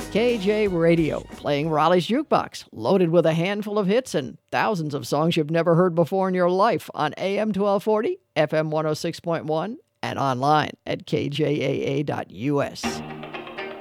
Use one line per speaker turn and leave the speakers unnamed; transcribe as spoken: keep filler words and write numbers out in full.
K J Radio, playing Raleigh's Jukebox, loaded with a handful of hits and thousands of songs you've never heard before in your life on A M twelve forty, F M one oh six point one, and online at K J A A dot U S.